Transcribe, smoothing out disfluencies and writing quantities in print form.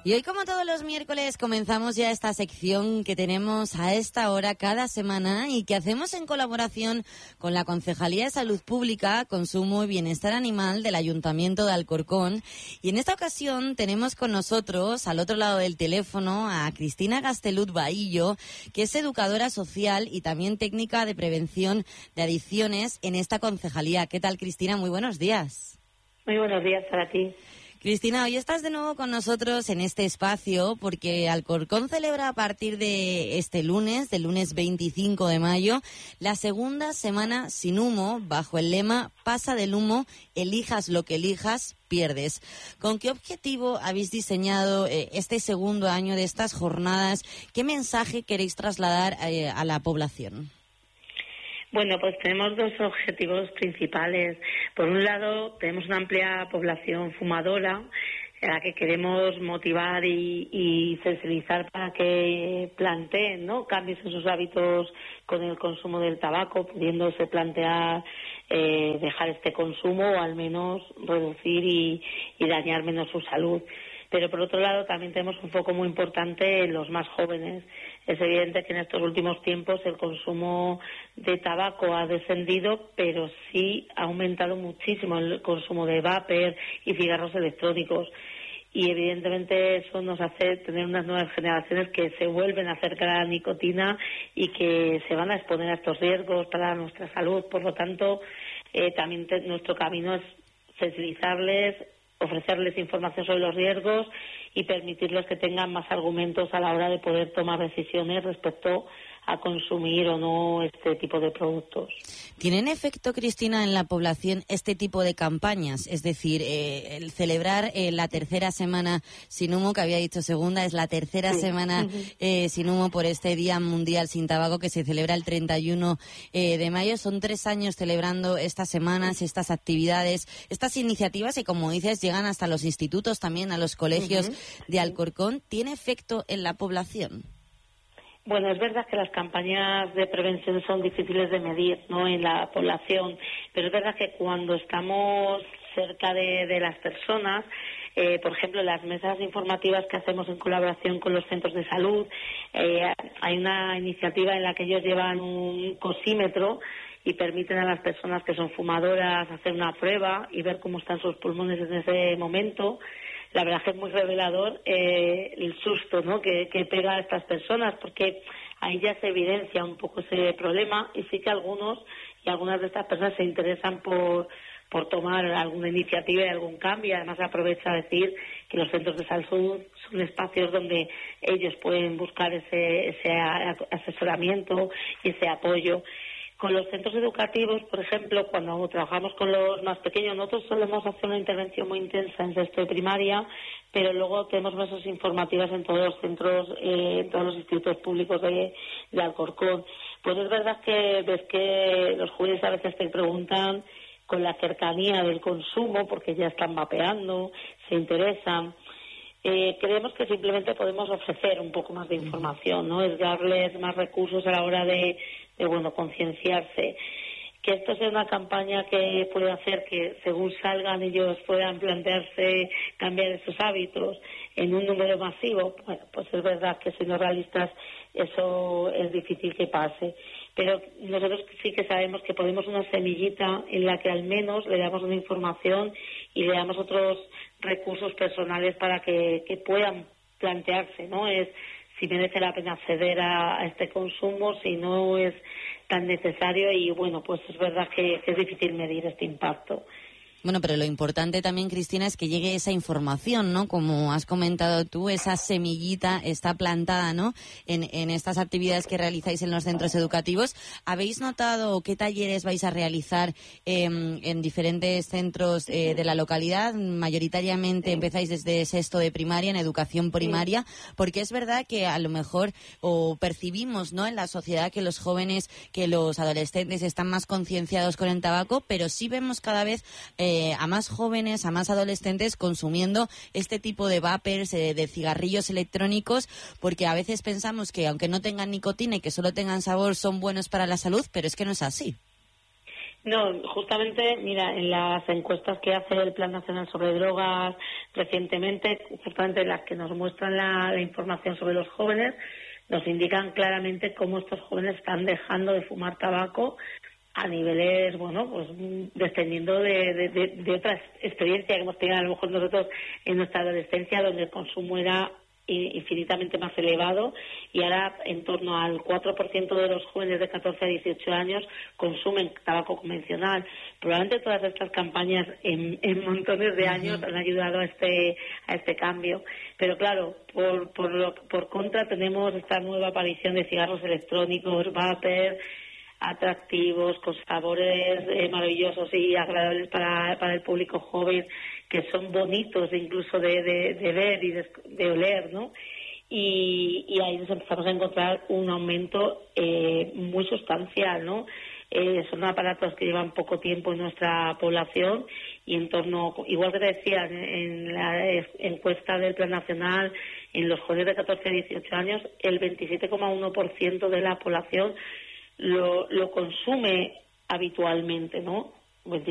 Y hoy, como todos los miércoles, comenzamos ya esta sección que tenemos a esta hora cada semana y que hacemos en colaboración con la Concejalía de Salud Pública, Consumo y Bienestar Animal del Ayuntamiento de Alcorcón. Y en esta ocasión tenemos con nosotros, al otro lado del teléfono, a Cristina Gastelud Bahillo, que es educadora social y también técnica de prevención de adicciones en esta concejalía. ¿Qué tal, Cristina? Muy buenos días. Muy buenos días para ti. Cristina, hoy estás de nuevo con nosotros en este espacio porque Alcorcón celebra a partir de este lunes, del lunes 25 de mayo, la segunda semana sin humo bajo el lema Pasa del humo, elijas lo que elijas, pierdes. ¿Con qué objetivo habéis diseñado este segundo año de estas jornadas? ¿Qué mensaje queréis trasladar a la población? Bueno, pues tenemos dos objetivos principales. Por un lado, tenemos una amplia población fumadora a la que queremos motivar y sensibilizar para que planteen, ¿no?, cambios en sus hábitos con el consumo del tabaco, pudiéndose plantear dejar este consumo o al menos reducir y dañar menos su salud. Pero por otro lado también tenemos un foco muy importante en los más jóvenes. Es evidente que en estos últimos tiempos el consumo de tabaco ha descendido, pero sí ha aumentado muchísimo el consumo de vapor y cigarros electrónicos. Y evidentemente eso nos hace tener unas nuevas generaciones que se vuelven a acercar a la nicotina y que se van a exponer a estos riesgos para nuestra salud. Por lo tanto, también nuestro camino es sensibilizarles, ofrecerles información sobre los riesgos y permitirles que tengan más argumentos a la hora de poder tomar decisiones respecto a consumir o no este tipo de productos. ¿Tienen efecto, Cristina, en la población este tipo de campañas? Es decir, el celebrar la tercera semana sin humo, que había dicho segunda, es la tercera semana sin humo por este Día Mundial sin Tabaco que se celebra el 31 de mayo. Son 3 años celebrando estas semanas, estas actividades, estas iniciativas y, como dices, llegan hasta los institutos, también a los colegios de Alcorcón. ¿Tiene efecto en la población? Bueno, es verdad que las campañas de prevención son difíciles de medir, ¿no?, en la población, pero es verdad que cuando estamos cerca de las personas, por ejemplo, las mesas informativas que hacemos en colaboración con los centros de salud, hay una iniciativa en la que ellos llevan un cosímetro y permiten a las personas que son fumadoras hacer una prueba y ver cómo están sus pulmones en ese momento. La verdad que es muy revelador el susto, ¿no?, que pega a estas personas, porque ahí ya se evidencia un poco ese problema y sí que algunos y algunas de estas personas se interesan por tomar alguna iniciativa y algún cambio. Además, aprovecha a decir que los centros de salud son espacios donde ellos pueden buscar ese asesoramiento y ese apoyo. Con los centros educativos, por ejemplo, cuando trabajamos con los más pequeños, nosotros solemos hacer una intervención muy intensa en sexto de primaria, pero luego tenemos mesas informativas en todos los centros, en todos los institutos públicos de Alcorcón. Pues es verdad que ves que los jóvenes a veces te preguntan con la cercanía del consumo, porque ya están vapeando, se interesan. Creemos que simplemente podemos ofrecer un poco más de información, ¿no? Es darles más recursos a la hora de concienciarse. Que esto sea una campaña que puede hacer que según salgan ellos puedan plantearse cambiar sus hábitos en un número masivo. Bueno, pues es verdad que siendo realistas eso es difícil que pase. Pero nosotros sí que sabemos que ponemos una semillita en la que al menos le damos una información y le damos otros recursos personales para que puedan plantearse, ¿no? Es si merece la pena acceder a este consumo, si no es tan necesario y, bueno, pues es verdad que es difícil medir este impacto. Bueno, pero lo importante también, Cristina, es que llegue esa información, ¿no? Como has comentado tú, esa semillita está plantada, ¿no?, en estas actividades que realizáis en los centros educativos. ¿Habéis notado qué talleres vais a realizar en diferentes centros de la localidad? Mayoritariamente empezáis desde sexto de primaria, en educación primaria, porque es verdad que a lo mejor o percibimos, ¿no?, en la sociedad que los jóvenes, que los adolescentes están más concienciados con el tabaco, pero sí vemos cada vez a más jóvenes, a más adolescentes consumiendo este tipo de vapers, de cigarrillos electrónicos, porque a veces pensamos que aunque no tengan nicotina y que solo tengan sabor son buenos para la salud, pero es que no es así. No, justamente, mira, en las encuestas que hace el Plan Nacional sobre Drogas recientemente, justamente las que nos muestran la información sobre los jóvenes, nos indican claramente cómo estos jóvenes están dejando de fumar tabaco a niveles, bueno, pues descendiendo de otras experiencias que hemos tenido a lo mejor nosotros en nuestra adolescencia, donde el consumo era infinitamente más elevado, y ahora en torno al 4% de los jóvenes de 14 a 18 años consumen tabaco convencional. Probablemente todas estas campañas en montones de años han ayudado a este cambio, pero claro, por contra tenemos esta nueva aparición de cigarros electrónicos, vapor, atractivos, con sabores maravillosos y agradables para el público joven, que son bonitos incluso de ver y de oler, ¿no? Y ahí nos empezamos a encontrar un aumento muy sustancial, ¿no? Son aparatos que llevan poco tiempo en nuestra población, y en torno, igual que te decía, en la encuesta del Plan Nacional, en los jóvenes de 14 a 18 años, el 27,1% de la población lo consume habitualmente, ¿no?